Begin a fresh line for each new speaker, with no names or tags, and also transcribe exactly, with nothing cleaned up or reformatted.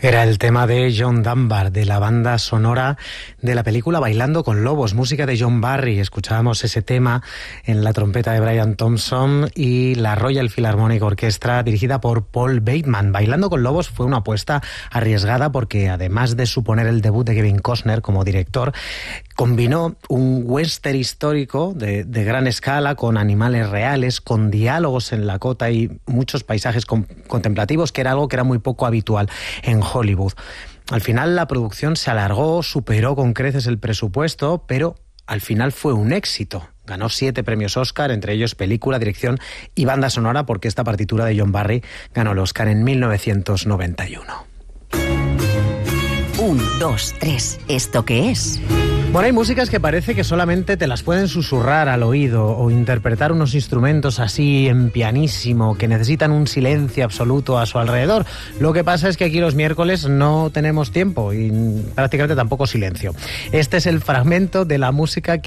Era el tema de John Dunbar, de la banda sonora de la película Bailando con Lobos, música de John Barry. Escuchábamos ese tema en la trompeta de Brian Thompson y la Royal Philharmonic Orchestra, dirigida por Paul Bateman. Bailando con Lobos fue una apuesta arriesgada porque, además de suponer el debut de Kevin Costner como director, combinó un western histórico de, de gran escala con animales reales, con diálogos en la cota y muchos paisajes con, contemplativos, que era algo que era muy poco habitual en Hollywood. Al final la producción se alargó, superó con creces el presupuesto, pero al final fue un éxito. Ganó siete premios Oscar, entre ellos película, dirección y banda sonora, porque esta partitura de John Barry ganó el Oscar en mil novecientos noventa y uno.
Un, dos, tres. ¿Esto qué es?
Bueno, hay músicas que parece que solamente te las pueden susurrar al oído o interpretar unos instrumentos así en pianísimo que necesitan un silencio absoluto a su alrededor. Lo que pasa es que aquí los miércoles no tenemos tiempo y prácticamente tampoco silencio. Este es el fragmento de la música que